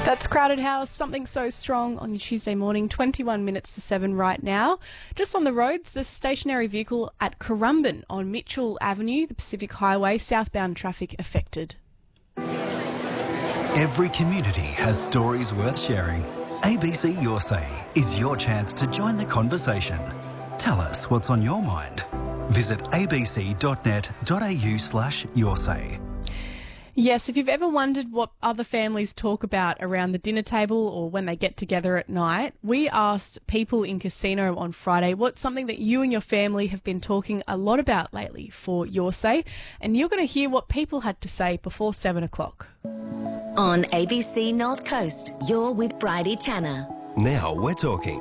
That's Crowded House, Something So Strong on your Tuesday morning, 21 minutes to 7 right now. Just on the roads, the stationary vehicle at Currumbin on Mitchell Avenue, the Pacific Highway, southbound traffic affected. Every community has stories worth sharing. ABC Your Say is your chance to join the conversation. Tell us what's on your mind. Visit abc.net.au/yoursay. Yes, if you've ever wondered what other families talk about around the dinner table or when they get together at night, we asked people in Casino on Friday what's something that you and your family have been talking a lot about lately for Your Say, and you're going to hear what people had to say before 7 o'clock. On ABC North Coast, you're with Bridie Tanner. Now we're talking.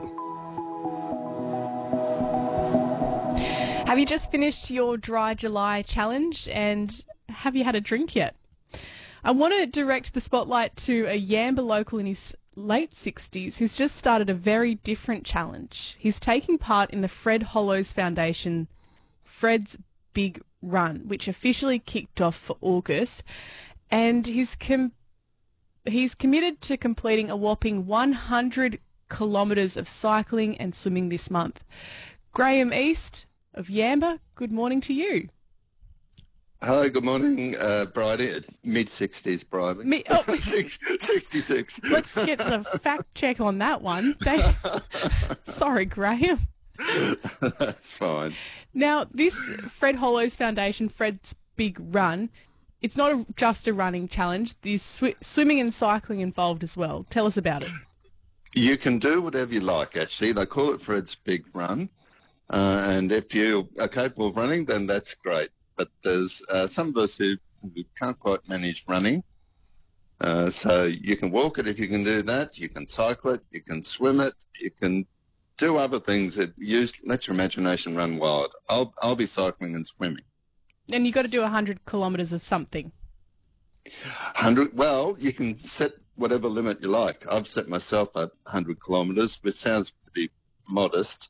Have you just finished your Dry July challenge and have you had a drink yet? I want to direct the spotlight to a Yamba local in his late 60s who's just started a very different challenge. He's taking part in the Fred Hollows Foundation Fred's Big Run, which officially kicked off for August, and he's committed to completing a whopping 100 kilometres of cycling and swimming this month. Graham East of Yamba, good morning to you. Hi, good morning, Bridie. Mid-60s, Bridie. 66. Let's get the fact check on that one. Sorry, Graham. That's fine. Now, this Fred Hollows Foundation, Fred's Big Run, it's not just a running challenge. There's swimming and cycling involved as well. Tell us about it. You can do whatever you like, actually. They call it Fred's Big Run. And if you are capable of running, then that's great. But there's some of us who can't quite manage running. So you can walk it if you can do that. You can cycle it. You can swim it. You can do other things that let your imagination run wild. I'll be cycling and swimming. And you've got to do 100 kilometres of something. 100. Well, you can set whatever limit you like. I've set myself at 100 kilometres, which sounds pretty modest.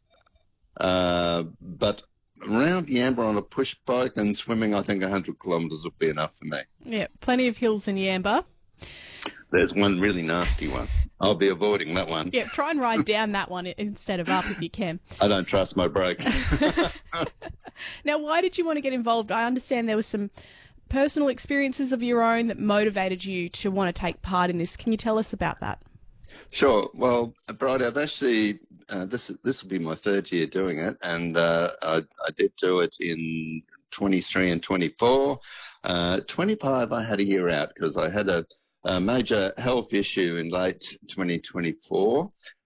But around Yamba on a push bike and swimming, I think 100 kilometres would be enough for me. Yeah, plenty of hills in Yamba. There's one really nasty one. I'll be avoiding that one. Yeah, try and ride down that one instead of up if you can. I don't trust my brakes. Now, why did you want to get involved? I understand there was some personal experiences of your own that motivated you to want to take part in this. Can you tell us about that? Sure. Well, Bridie, I've actually, this will be my third year doing it, and I did do it in 23 and 24. 25, I had a year out because I had a major health issue in late 2024.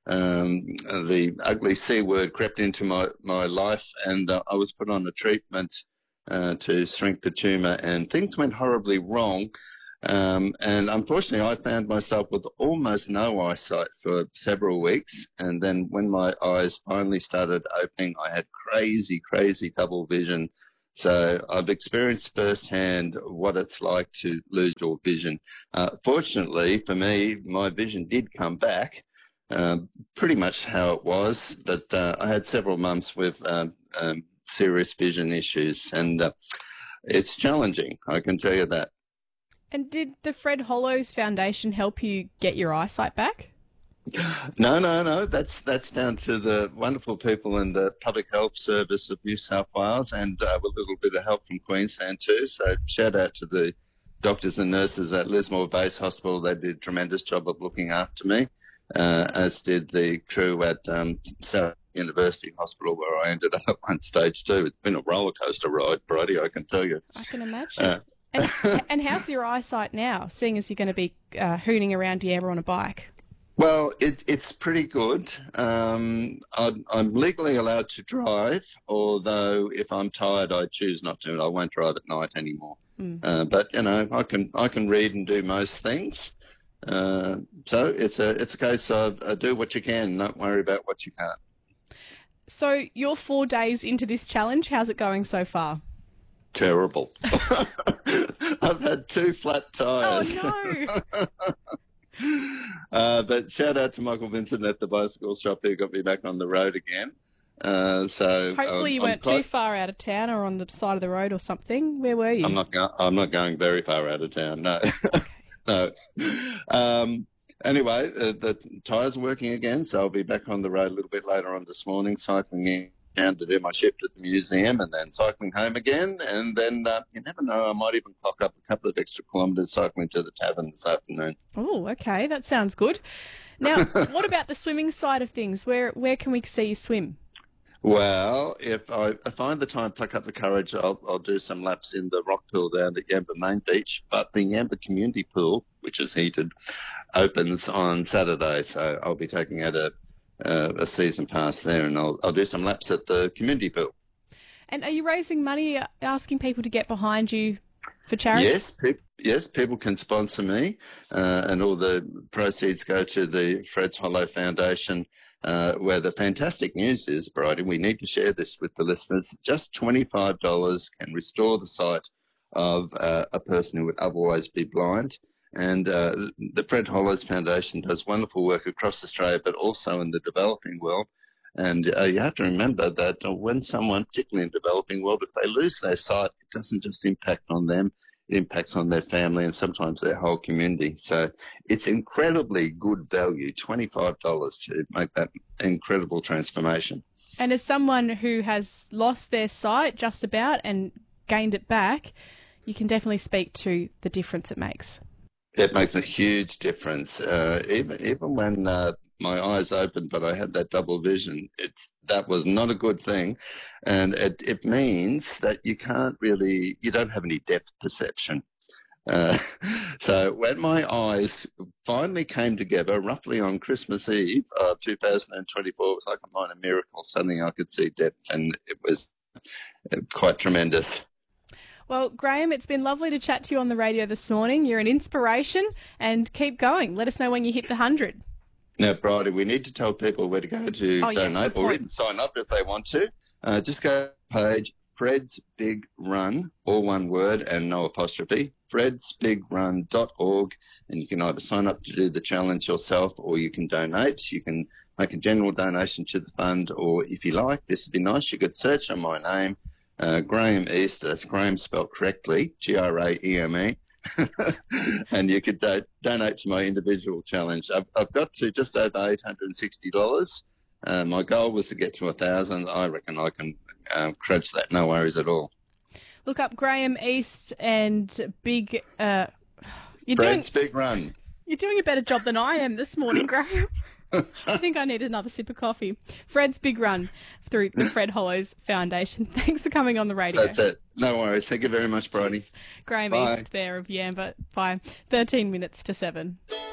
The ugly C word crept into my life, and I was put on a treatment to shrink the tumour, and things went horribly wrong. And unfortunately, I found myself with almost no eyesight for several weeks. And then when my eyes finally started opening, I had crazy double vision. So I've experienced firsthand what it's like to lose your vision. Fortunately for me, my vision did come back, pretty much how it was. But I had several months with serious vision issues, and it's challenging, I can tell you that. And did the Fred Hollows Foundation help you get your eyesight back? No. That's down to the wonderful people in the Public Health Service of New South Wales, and a little bit of help from Queensland too. So shout out to the doctors and nurses at Lismore Base Hospital. They did a tremendous job of looking after me, as did the crew at South University Hospital, where I ended up at one stage too. It's been a roller coaster ride, Bridie, I can tell you. I can imagine. And how's your eyesight now, seeing as you're going to be hooning around Yamba on a bike? Well, it's pretty good. I'm legally allowed to drive, although if I'm tired, I choose not to. I won't drive at night anymore. But you know, I can read and do most things. So it's a case of do what you can, not worry about what you can't. So you're 4 days into this challenge. How's it going so far? Terrible. I've had 2 flat tyres. Oh, no. But shout out to Michael Vincent at the bicycle shop who got me back on the road again. So hopefully you weren't too far out of town or on the side of the road or something. Where were you? I'm not going very far out of town. No, Okay. no. Anyway, the tyres are working again, so I'll be back on the road a little bit later on this morning, cycling in down to do my shift at the museum and then cycling home again. And then you never know, I might even clock up a couple of extra kilometres cycling to the tavern this afternoon. Oh, okay. That sounds good. Now, what about the swimming side of things? Where can we see you swim? Well, if I find the time, pluck up the courage, I'll do some laps in the rock pool down at Yamba Main Beach. But the Yamba Community Pool, which is heated, opens on Saturday. So I'll be taking out a season pass there, and I'll do some laps at the community pool. And are you raising money, asking people to get behind you for charity? Yes, people can sponsor me, and all the proceeds go to the Fred's Hollow Foundation, where the fantastic news is, Bridie, we need to share this with the listeners. Just $25 can restore the sight of a person who would otherwise be blind. And the Fred Hollows Foundation does wonderful work across Australia, but also in the developing world. And you have to remember that when someone, particularly in the developing world, if they lose their sight, it doesn't just impact on them, it impacts on their family and sometimes their whole community. So it's incredibly good value, $25 to make that incredible transformation. And as someone who has lost their sight just about and gained it back, you can definitely speak to the difference it makes. It makes a huge difference. Even when my eyes opened, but I had that double vision, that was not a good thing. And it means that you don't have any depth perception. So when my eyes finally came together, roughly on Christmas Eve of 2024, it was like a minor miracle. Suddenly I could see depth, and it was quite tremendous. Well, Graham, it's been lovely to chat to you on the radio this morning. You're an inspiration, and keep going. Let us know when you hit the 100. Now, Bridie, we need to tell people where to go to donate or even sign up if they want to. Just go to the page Fred's Big Run, all one word and no apostrophe, fredsbigrun.org, and you can either sign up to do the challenge yourself or you can donate. You can make a general donation to the fund, or if you like, this would be nice, you could search on my name, Graham East, that's Graham spelled correctly, Grame, and you could donate to my individual challenge. I've got to just over $860. My goal was to get to 1,000. I reckon I can crunch that, no worries at all. Look up Graham East and Big... Fred's Big Run. You're doing a better job than I am this morning, Graham. I think I need another sip of coffee. Fred's Big Run through the Fred Hollows Foundation. Thanks for coming on the radio. That's it. No worries. Thank you very much, Bridie. Graham East there of Yamba. Bye. 13 minutes to 7.